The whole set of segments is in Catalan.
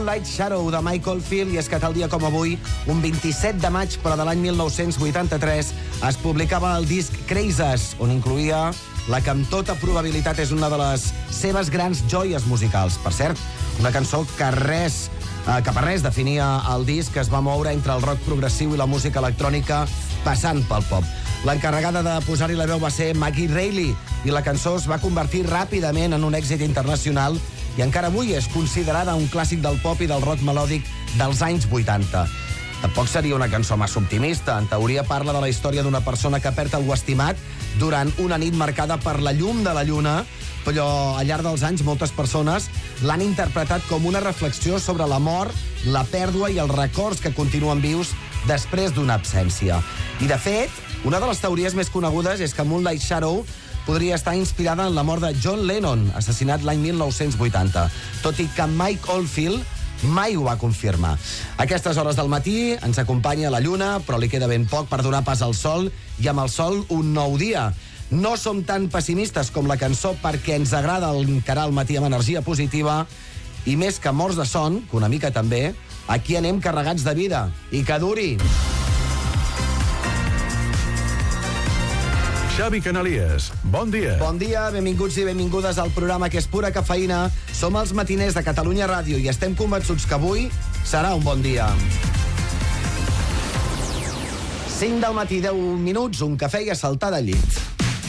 Moonlight Shadow de Mike Oldfield, i és que tal dia com avui, un 27 de maig, però de l'any 1983, es publicava el disc Crazes, on incloïa la que amb tota probabilitat és una de les seves grans joies musicals. Per cert, una cançó que per res definia el disc, que es va moure entre el rock progressiu i la música electrònica, passant pel pop. L'encarregada de posar-hi la veu va ser Maggie Reilly, i la cançó es va convertir ràpidament en un èxit internacional i encara avui és considerada un clàssic del pop i del rock melòdic dels anys 80. Tampoc seria una cançó massa optimista. En teoria parla de la història d'una persona que perd algú estimat durant una nit marcada per la llum de la lluna, però al llarg dels anys moltes persones l'han interpretat com una reflexió sobre la mort, la pèrdua i els records que continuen vius després d'una absència. I, de fet, una de les teories més conegudes és que Moonlight Shadow podria estar inspirada en la mort de John Lennon, assassinat l'any 1980, tot i que Mike Oldfield mai ho va confirmar. A aquestes hores del matí ens acompanya la lluna, però li queda ben poc per donar pas al sol, i amb el sol un nou dia. No som tan pessimistes com la cançó perquè ens agrada encarar el matí amb energia positiva, i més que morts de son, que una mica també, aquí anem carregats de vida. I que duri! Xavi Canalies, bon dia. Bon dia, benvinguts i benvingudes al programa que és pura cafeïna. Som els matiners de Catalunya Ràdio i estem convençuts que avui serà un bon dia. 5 del matí, 10 minuts, un cafè i a saltar del llit.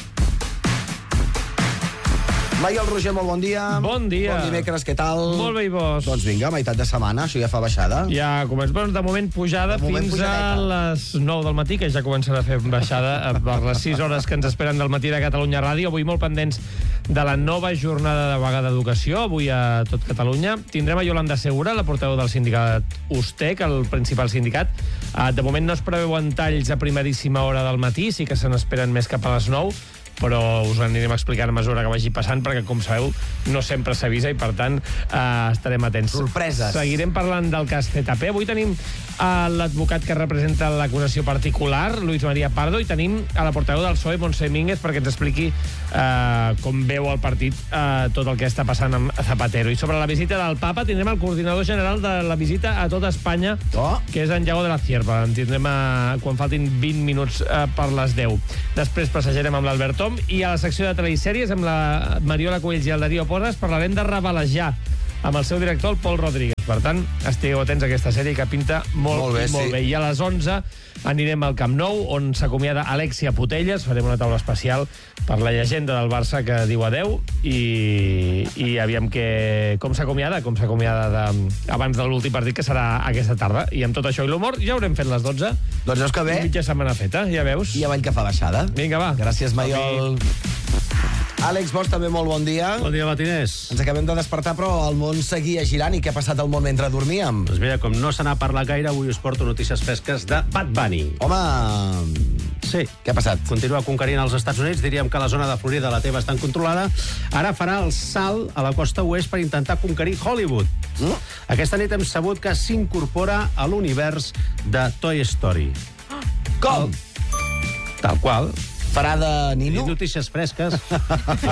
Maiol Roger, molt bon dia. Bon dia. Bon dimecres, què tal? Molt bé, i vos? Doncs vinga, meitat de setmana, això ja fa baixada. Ja comencem, de moment pujada fins a les 9 del matí, que ja començarà a fer baixada per les 6 hores que ens esperen del matí de Catalunya Ràdio. Avui molt pendents de la nova jornada de vaga d'educació, avui a tot Catalunya. Tindrem a Yolanda Segura, la portaveu del sindicat USTEC, el principal sindicat. De moment no es preveuen talls a primeríssima hora del matí, sí que se n'esperen més cap a les 9, però us ho anirem explicant a mesura que vagi passant, perquè, com sabeu, no sempre s'avisa i, per tant, estarem atents. Sorpreses. Seguirem parlant del cas ZP. Avui tenim l'advocat que representa l'acusació particular, Luis María Pardo, i tenim a la portaveu del PSOE, Montse Mínguez, perquè ens expliqui com veu el partit tot el que està passant amb Zapatero. I sobre la visita del papa tindrem el coordinador general de la visita a tota Espanya, que és en Yago de la Cierva. En tindrem quan faltin 20 minuts per les 10. Després passejarem amb l'Albert Tom, i a la secció de telesèries amb la Mariola Cuells i el Darío Porras parlarem de Revelejar amb el seu director, el Pol Rodríguez. Per tant, estigueu atents a aquesta sèrie que pinta molt bé. I a les 11 anirem al Camp Nou, on s'acomiada Alexia Putellas. Farem una taula especial per la llegenda del Barça que diu adeu, i aviam com s'acomiada abans de l'últim partit, que serà aquesta tarda. I amb tot això i l'humor ja haurem fet les 12. Doncs és que bé. Mitja setmana feta, ja veus. I avall que fa baixada. Vinga, va. Gràcies, Maiol. Àlex Bosch, també molt bon dia. Bon dia, matiners. Ens acabem de despertar, però el món seguia girant. I què ha passat al món mentre dormíem? Doncs mira, com no se n'ha parlat gaire, avui us porto notícies fresques de Bad Bunny. Home... Sí. Què ha passat? Continua conquerint els Estats Units. Diríem que la zona de Florida la té bastant controlada. Ara farà el salt a la costa oest per intentar conquerir Hollywood. Aquesta nit hem sabut que s'incorpora a l'univers de Toy Story. Com? Tal qual. Farà de nino? Notícies fresques. No?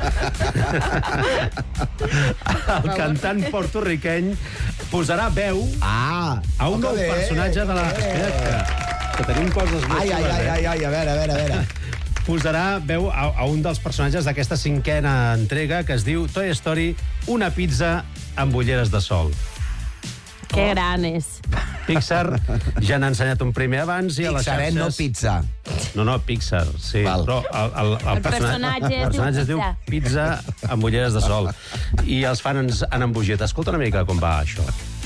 El cantant porto-riqueny posarà veu a un nou personatge de la... Que tenim coses molt xules, Ai, a veure. Posarà veu a un dels personatges d'aquesta 5a entrega, que es diu Toy Story, una pizza amb ulleres de sol. Que gran és. Pixar ja n'ha ensenyat un primer abans i a les xarxes... no pizza. No, Pixar, sí. Val. Però el personatge es diu pizza amb ulleres de sol. I els fans han embogit. Escolta una mica com va això.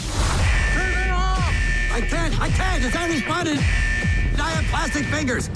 I can't. It's only spotted. I have plastic fingers.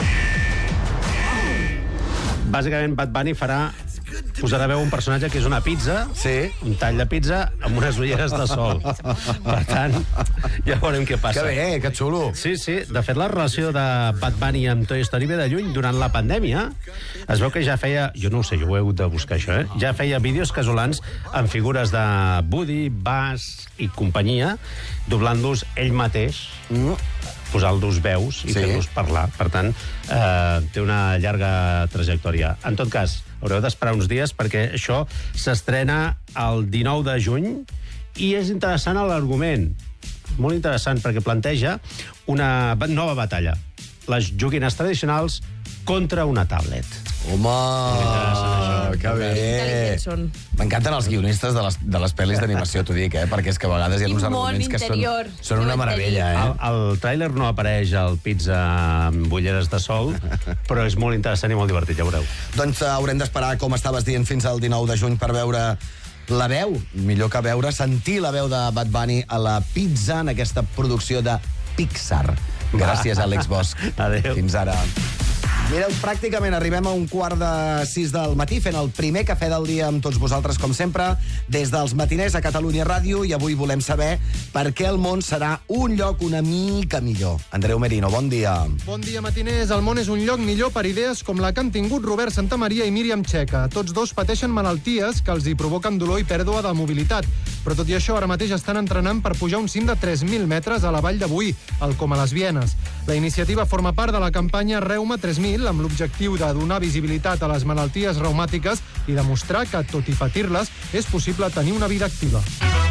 Bàsicament, Bad Bunny posarà veu un personatge que és una pizza, un tall de pizza amb unes ulleres de sol. Per tant, ja veurem què passa. Que bé, que xulo. Sí. De fet, la relació de Bad Bunny amb Toy Story ve de lluny. Durant la pandèmia es veu que ja feia... Jo no ho sé, jo ho he hagut de buscar, això, Ja feia vídeos casolans amb figures de Woody, Buzz i companyia, doblant-los ell mateix, posant-los veus i fent-los parlar. Per tant, té una llarga trajectòria. En tot cas, haureu d'esperar uns dies perquè això s'estrena el 19 de juny I és interessant l'argument. Molt interessant, perquè planteja una nova batalla. Les joguines tradicionals contra una tablet. Home, que bé. Intel·ligents són. M'encanten els guionistes de les pel·lis d'animació, t'ho dic, perquè és que a vegades hi ha uns Quin món arguments que interior. són una meravella, El tràiler no apareix al Pizza amb ulleres de sol, però és molt interessant i molt divertit, ja veureu. Doncs haurem d'esperar, com estaves dient, fins al 19 de juny per veure la veu, millor que veure, sentir la veu de Bad Bunny a la Pizza en aquesta producció de Pixar. Gràcies, Àlex Bosch. Adéu. Fins ara. Mireu, pràcticament arribem a 5:45 del matí fent el primer cafè del dia amb tots vosaltres, com sempre, des dels matiners a Catalunya Ràdio, i avui volem saber per què el món serà un lloc una mica millor. Andreu Merino, bon dia. Bon dia, matiners. El món és un lloc millor per idees com la que han tingut Robert Santamaria i Míriam Checa. Tots dos pateixen malalties que els hi provoquen dolor i pèrdua de mobilitat. Però tot i això, ara mateix estan entrenant per pujar un cim de 3.000 metres a la vall de Boí, al Coma les Vienes. La iniciativa forma part de la campanya Reuma 3.000, amb l'objectiu de donar visibilitat a les malalties reumàtiques i demostrar que, tot i patir-les, és possible tenir una vida activa.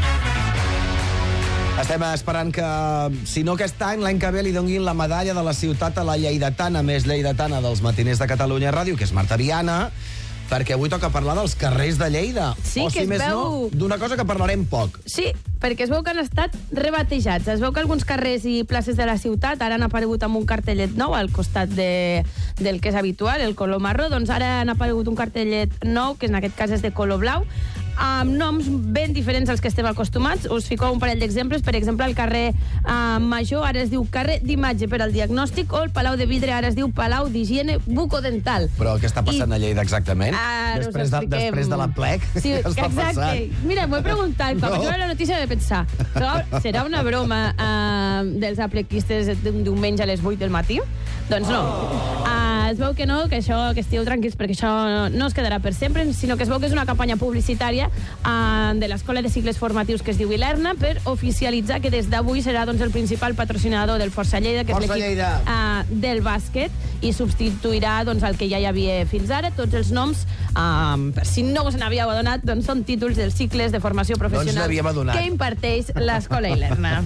Estem esperant que, si no aquest any, l'any que ve li donguin la medalla de la ciutat a la lleidatana més lleidatana dels matiners de Catalunya Ràdio, que és Marta Viana, perquè avui toca parlar dels carrers de Lleida. Sí, o, que si es més veu- no, d'una cosa que parlarem poc. Sí, perquè es veu que han estat rebatejats. Es veu que alguns carrers i places de la ciutat ara han aparegut amb un cartellet nou al costat del que és habitual, el color marró. Doncs ara han aparegut un cartellet nou, que en aquest cas és de color blau, amb noms ben diferents als que estem acostumats. Us fico un parell d'exemples. Per exemple, el carrer Major ara es diu carrer d'imatge per al diagnòstic, o el Palau de Vidre ara es diu Palau d'Higiene Bucodental. Però què està passant a Lleida exactament? Ara us després expliquem. Després de la plec? Sí, Què està exacte. passant? Mira, m'ho he preguntat. Quan No. vaig veure la notícia vaig pensar, serà una broma dels aplequistes d'un diumenge a les 8 del matí? Doncs no. Es veu que no, que estigueu tranquils, perquè això no es quedarà per sempre, sinó que es veu que és una campanya publicitària de l'Escola de Cicles Formatius que es diu Ilerna, per oficialitzar que des d'avui serà el principal patrocinador del Força Lleida, que Força és Lleida. l'equip del bàsquet, i substituirà el que ja hi havia fins ara. Tots els noms, per si no us n'havíeu adonat, doncs són títols dels cicles de formació professional n'havíem adonat. que imparteix l'Escola Ilerna.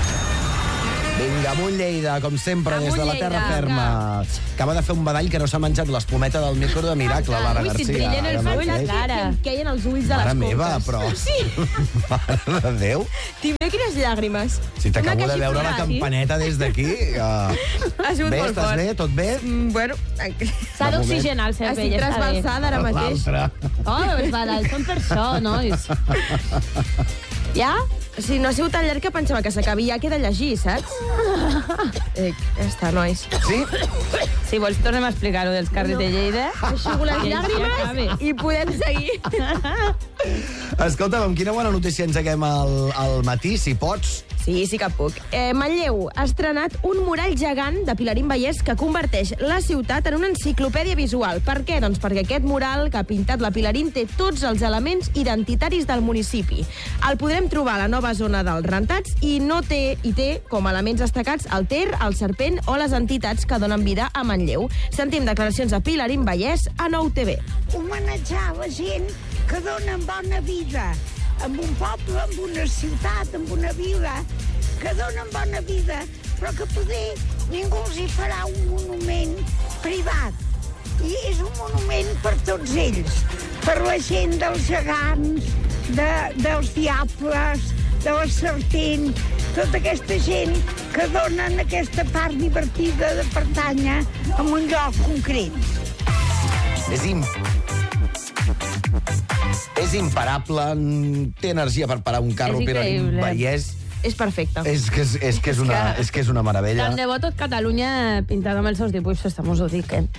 Vinga, amunt Lleida, com sempre, Amunt des de la Lleida, terra ferma. Acaba de fer un badall que no s'ha menjat l'espumeta del micro de miracle, Lara Ui, si et Garcia. brillen els Ara ulls, mateix. Lara. Que em queien els ulls de Mare les meva, conques. però... Sí. Mare de Déu. Tindré quines llàgrimes. Si t'acabo Una de veure la cachiflada, sí? campaneta des d'aquí... Ha sigut Bé, molt estàs fort. bé? Tot bé? Bueno, S'ha d'oxigenar el cervell, estic està bé. trasbalsada ara mateix. L'altre. Oh, els badalls són per això, nois. Ja? Si no ha sigut tan llarg que pensava que s'acabi, ja queda llegir, saps? Ja està, nois. Sí? Si vols, tornem a explicar-ho dels carrers de Lleida. Aixugo les I ja llàgrimes acabe. i podem seguir. Escolta'm, amb quina bona notícia engeguem al matí, si pots. Sí, sí que puc. Manlleu ha estrenat un murall gegant de Pilarín Vallès que converteix la ciutat en una enciclopèdia visual. Per què? Doncs perquè aquest mural que ha pintat la Pilarín té tots els elements identitaris del municipi. El podrem trobar a la nova zona dels rentats i té com a elements destacats el Ter, el Serpent o les entitats que donen vida a Manlleu. Sentim declaracions de Pilarín Vallès a Nou TV. Homenatjar la gent que donen bona vida en un poble, en una ciutat, en una vila, que donen bona vida, però que poder ningú els hi farà un monument privat. I és un monument per tots ells, per la gent dels gegants, dels diables, de la serpent, tota aquesta gent que donen aquesta part divertida de pertànyer a un lloc concret. És imparable, té energia per parar un carro, És Pilarín increïble. Vallès. És perfecte. És que és una meravella. Tant de bo tot Catalunya pintada amb els seus dibuixos, també us ho dic, eh?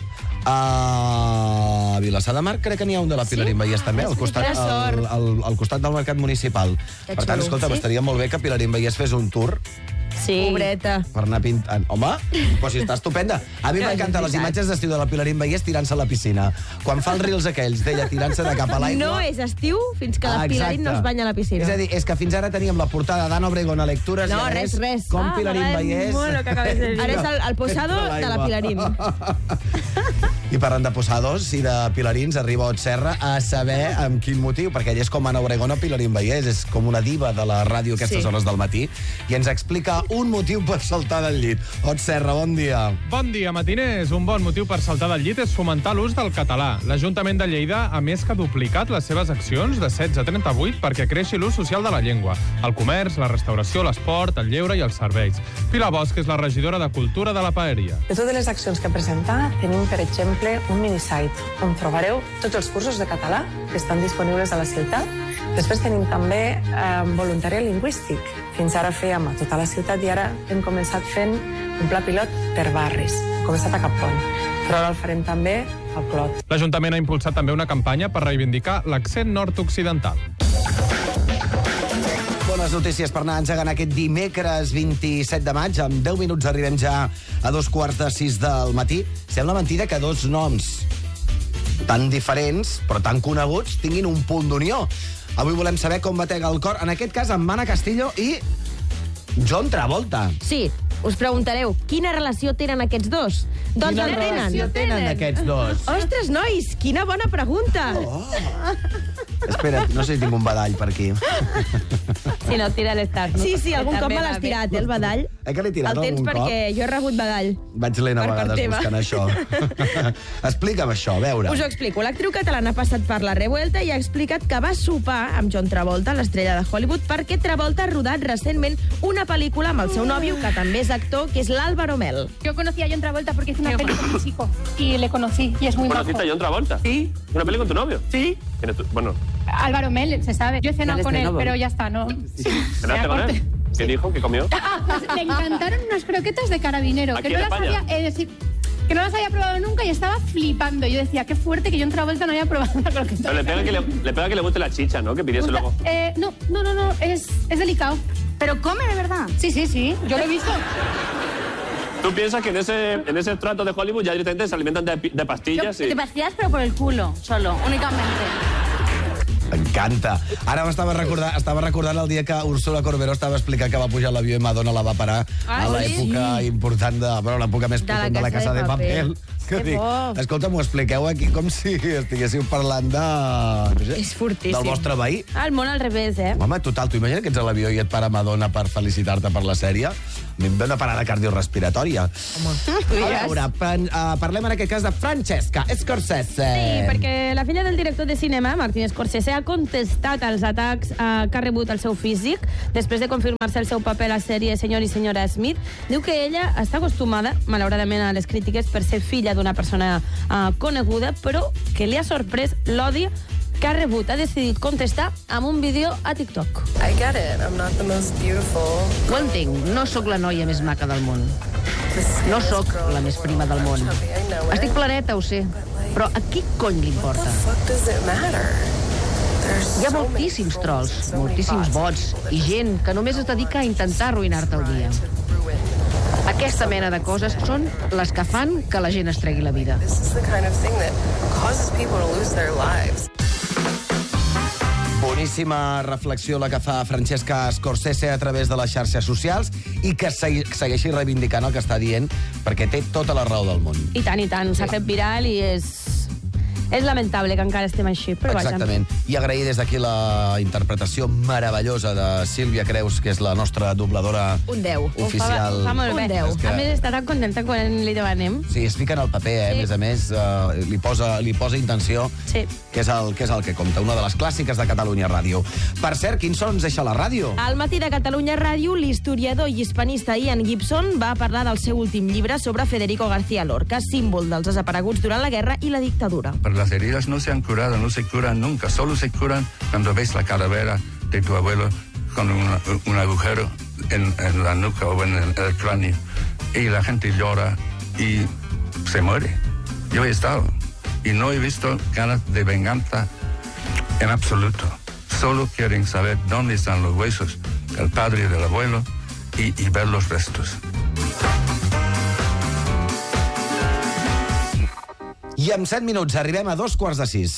A Vilassar de Mar crec que n'hi ha un de la Pilarín Vallès també, al costat, Quina sort. al costat del mercat municipal. Que Per tant, xulo. escolta, Sí? estaria molt bé que Pilarín Vallès fes un tour Sí. Pobreta. per anar pintant. Home, però si està estupenda. A mi No, m'encanten és les veritat. imatges d'estiu de la Pilarín Vallès tirant-se a la piscina. Quan fa els reels aquells d'ella tirant-se de cap a l'aigua... No és estiu fins que la Pilarín no es banya a la piscina. És a dir, és que fins ara teníem la portada d'Anna Obregón a lectures No, i ara és res. com Ah, Pilarín m'agrada Vallès... molt el que acabes de dir. Ara és el posado de la Pilarín. I parlant de posados i de pilarins, arriba Ot Serra a saber amb quin motiu, perquè ell és com Ana Obregón o Pilarín Vallès, és com una diva de la ràdio a aquestes hores del matí, i ens explica un motiu per saltar del llit. Ot Serra, bon dia. Bon dia, matiners. Un bon motiu per saltar del llit és fomentar l'ús del català. L'Ajuntament de Lleida ha més que duplicat les seves accions de 16 a 38 perquè creixi l'ús social de la llengua. El comerç, la restauració, l'esport, el lleure i els serveis. Pilar Bosch és la regidora de Cultura de la Paeria. De totes les accions que presentar, tenim, per exemple, un minisite on trobareu tots els cursos de català que estan disponibles a la ciutat. Després tenim també voluntariat lingüístic. Fins ara fèiem a tota la ciutat i ara hem començat fent un pla pilot per barris. Hem començat a Capon, però ara el farem també al Clot. L'Ajuntament ha impulsat també una campanya per reivindicar l'accent nord-occidental. Bones notícies per anar engegant aquest dimecres 27 de maig. En 10 minuts arribem ja a 5:15 del matí. Sembla mentida que dos noms tan diferents, però tan coneguts, tinguin un punt d'unió. Avui volem saber com batega el cor, en aquest cas, amb Mana Castillo i John Travolta. Sí, us preguntareu, quina relació tenen aquests dos? Doncs Quina la relació tenen aquests dos? Ostres, nois, quina bona pregunta! Espera, no sé si tinc un badall per aquí. Si no, tira l'estat. No? Sí, algun cop me l'has tirat, el badall. Que l'he tirat El tens algun cop? perquè jo he rebut badall. Vaig lent a Per part vegades teva. buscant això. Explica'm això, a veure. Us ho explico. L'actriu catalana ha passat per la Revuelta i ha explicat que va sopar amb John Travolta, l'estrella de Hollywood, perquè Travolta ha rodat recentment una pel·lícula amb el seu nòvio, que també és actor, que és l'Álvaro Mel. Yo conocí a John Travolta porque hice una peli con mi chico y le conocí y es muy majo. ¿Conociste a John Travolta? Sí. ¿Una peli con tu novio? Sí. ¿Quién es tu? Bueno, Álvaro Mel, se sabe. Yo he cenado con él, pero ya está, ¿no? ¿cenaste con él? ¿Qué dijo? ¿Qué comió? Le encantaron unas croquetas de carabinero. ¿Aquí Que no en las España? había, que no las había probado nunca y estaba flipando. Yo decía, qué fuerte que John Travolta no haya probado una croqueta. Pero le pega que le guste la chicha, ¿no? Que pidiese luego. No, es delicado. ¿Pero come de verdad? Sí, yo lo he visto. ¿Tú piensas que en ese estrato de Hollywood ya directamente se alimentan de pastillas? De pastillas, pero por el culo, solo, únicamente. M'encanta. Ara estava recordant el dia que Úrsula Corberó estava explicant que va pujar a l'avió i Madonna la va parar a l'època important l'època més potent de la Casa de Papel. Que dic, escolta, m'ho expliqueu aquí com si estiguéssiu parlant de... No sé, és fortíssim. Del vostre veí. El món al revés, Home, total, tu imagina que ets a l'avió i et para Madonna per felicitar-te per la sèrie? A mi em ve una parada cardiorespiratòria. A veure, parlem en aquest cas de Francesca Scorsese. Sí, perquè la filla del director de cinema, Martin Scorsese, ha contestat als atacs que ha rebut el seu físic després de confirmar-se el seu paper a la sèrie Senyor i senyora Smith. Diu que ella està acostumada, malauradament, a les crítiques per ser filla d'una persona coneguda, però que li ha sorprès l'odi que ha rebut. Ha decidit contestar amb un vídeo a TikTok. I get it, I'm not the most beautiful. Ho entenc, no sóc la noia més maca del món. No sóc la més prima del món. Estic planeta, ho sé. Però a qui cony li importa? Hi ha moltíssims trolls, moltíssims bots i gent que només es dedica a intentar arruïnar-te el dia. Aquesta mena de coses són les que fan que la gent es tregui la vida. Boníssima reflexió la que fa Francesca Scorsese a través de les xarxes socials i que segueixi reivindicant el que està dient, perquè té tota la raó del món. I tant, s'ha fet viral i és lamentable que encara estem així, però exactament. I agrair des d'aquí la interpretació meravellosa de Sílvia Creus, que és la nostra dobladora un 10. oficial. Ho fa molt bé. Que... A més, està tan contenta quan li demanem. Sí, es fica en el paper, a més, li posa intenció, que és el que compta. Una de les clàssiques de Catalunya Ràdio. Per cert, quin son ens deixa la ràdio? Al matí de Catalunya Ràdio, l'historiador i hispanista Ian Gibson va parlar del seu últim llibre sobre Federico García Lorca, símbol dels desapareguts durant la guerra i la dictadura. Las heridas no se han curado, no se curan nunca, solo se curan cuando ves la calavera de tu abuelo con un agujero en la nuca o en el cráneo y la gente llora y se muere. Yo he estado y no he visto ganas de venganza en absoluto. Solo quieren saber dónde están los huesos del padre y del abuelo y ver los restos. I en 7 minuts arribem a 5:15.